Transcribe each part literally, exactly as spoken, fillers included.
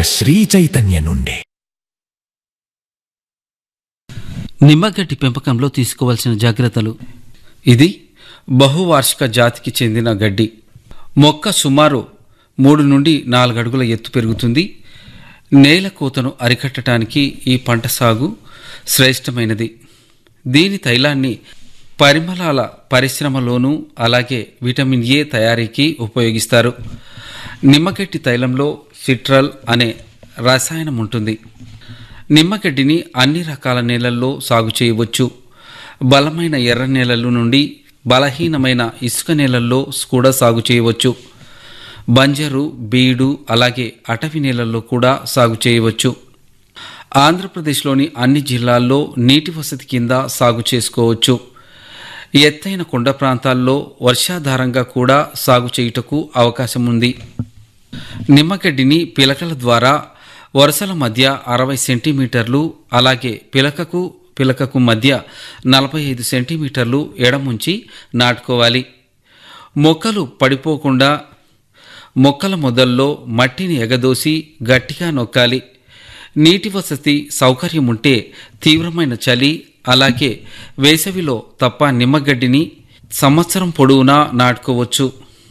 శ్రీ చైతన్య నుండి. నిమ్మగడ్డి పెంపకంలో తీసుకోవాల్సిన జాగ్రత్తలు. ఇది బహువార్షిక జాతికి చెందిన గడ్డి. మొక్క సుమారు మూడు నుండి నాలుగు అడుగుల ఎత్తు పెరుగుతుంది. నేల కోతను అరికట్టడానికి ఈ పంట సాగు శ్రేష్టమైనది. దీని తైలాన్ని పరిమళాల పరిశ్రమలోనూ అలాగే విటమిన్ ఏ తయారీకి ఉపయోగిస్తారు. నిమ్మగడ్డి తైలంలో సిట్రల్ అనే రసాయనం ఉంటుంది. నిమ్మగడ్డిని అన్ని రకాల నేలల్లో సాగు చేయవచ్చు. బలమైన ఎర్ర నేలల నుండి బలహీనమైన ఇసుక నేలల్లో కూడా సాగు చేయవచ్చు. బంజరు, బీడు అలాగే అటవీ నేలల్లో కూడా సాగు చేయవచ్చు. ఆంధ్రప్రదేశ్లోని అన్ని జిల్లాల్లో నీటి వసతి కింద సాగు చేసుకోవచ్చు. ఎత్తైన కొండ ప్రాంతాల్లో వర్షాధారంగా కూడా సాగు చేయుటకు అవకాశం ఉంది. నిమ్మగడ్డిని పిలకల ద్వారా వరుసల మధ్య అరవై సెంటీమీటర్లు అలాగే పిలకకు పిలకకు మధ్య నలభై ఐదు సెంటీమీటర్లు ఎడముంచి నాటుకోవాలి. మొక్కలు పడిపోకుండా మొక్కల మొదల్లో మట్టిని ఎగదోసి గట్టిగా నొక్కాలి. నీటి వసతి సౌకర్యం ఉంటే తీవ్రమైన చలి అలాగే వేసవిలో తప్ప నిమ్మగడ్డిని సంవత్సరం పొడవునా నాటుకోవచ్చు.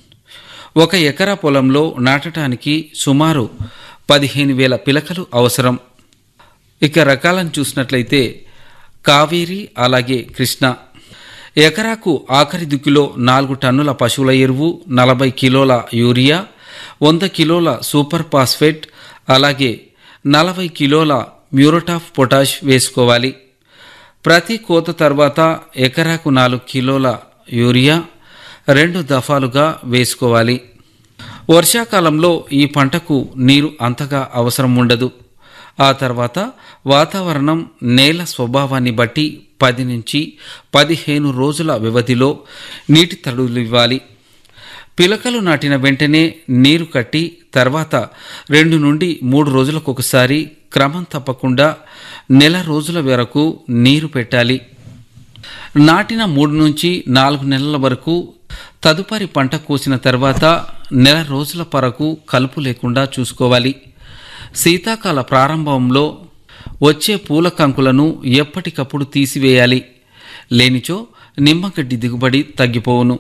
ఒక ఎకరా పొలంలో నాటడానికి సుమారు పదిహేను వేల పిలకలు అవసరం. ఇక రకాలను చూసినట్లయితే కావేరి అలాగే కృష్ణ. ఎకరాకు ఆఖరి దిక్కులో నాలుగు టన్నుల పశువుల ఎరువు, నలభై కిలోల యూరియా, వంద కిలోల సూపర్ ఫాస్ఫేట్ అలాగే నలభై కిలోల మ్యూరేట్ ఆఫ్ పొటాష్ వేసుకోవాలి. ప్రతి కోత తర్వాత ఎకరాకు నాలుగు కిలోల యూరియా రెండు దఫాలుగా వేసుకోవాలి. వర్షాకాలంలో ఈ పంటకు నీరు అంతగా అవసరం ఉండదు. ఆ తర్వాత వాతావరణం నేల స్వభావాన్ని బట్టి పది నుంచి పదిహేను రోజుల వ్యవధిలో నీటి తడులు ఇవ్వాలి. పిలకలు నాటిన వెంటనే నీరు కట్టి తర్వాత రెండు నుండి మూడు రోజులకు ఒకసారి క్రమం తప్పకుండా నెల రోజుల వరకు నీరు పెట్టాలి. నాటిన మూడు నుంచి నాలుగు నెలల వరకు తదుపరి పంట కోసిన తర్వాత నెల రోజుల వరకు కలుపు లేకుండా చూసుకోవాలి. శీతాకాల ప్రారంభంలో వచ్చే పూల కంకులను ఎప్పటికప్పుడు తీసివేయాలి. లేనిచో నిమ్మగడ్డి దిగుబడి తగ్గిపోవును.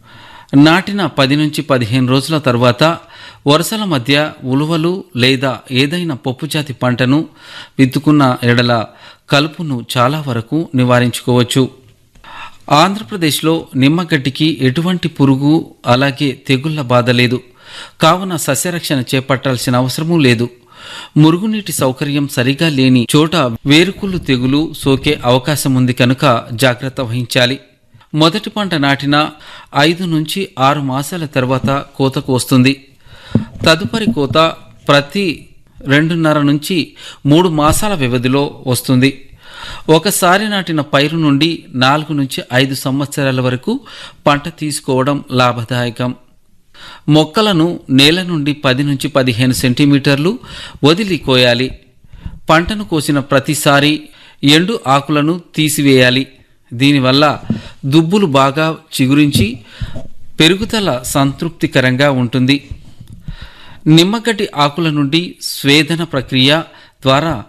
నాటిన పది నుంచి పదిహేను రోజుల తర్వాత వరుసల మధ్య ఉలువలు లేదా ఏదైనా పప్పుజాతి పంటను విత్తుకున్న ఎడల కలుపును చాలా వరకు నివారించుకోవచ్చు. ఆంధ్రప్రదేశ్లో నిమ్మగడ్డికి ఎటువంటి పురుగు అలాగే తెగుళ్ల బాధ లేదు. కావున సస్యరక్షణ చేపట్టాల్సిన అవసరమూ లేదు. మురుగునీటి సౌకర్యం సరిగా లేని చోట వేరుకుళ్ళు తెగులు సోకే అవకాశం ఉంది కనుక జాగ్రత్త వహించాలి. మొదటి పంట నాటిన ఐదు నుంచి ఆరు మాసాల తర్వాత కోతకు వస్తుంది. తదుపరి కోత ప్రతి రెండున్నర నుంచి మూడు మాసాల వ్యవధిలో వస్తుంది. ఒకసారి నాటిన పైరు నుండి నాలుగు నుంచి ఐదు సంవత్సరాల వరకు పంట తీసుకోవడం లాభదాయకం. మొక్కలను నేల నుండి పది నుంచి పదిహేను సెంటీమీటర్లు వదిలి కోయాలి. పంటను కోసిన ప్రతిసారి ఎండు ఆకులను తీసివేయాలి. దీనివల్ల దుబ్బులు బాగా చిగురించి పెరుగుదల సంతృప్తికరంగా ఉంటుంది. నిమ్మగడ్డి ఆకుల నుండి స్వేదన ప్రక్రియ ద్వారా